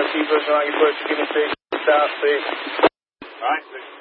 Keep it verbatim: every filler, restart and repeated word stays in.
keep us around your first, give me six, start six. Right, six.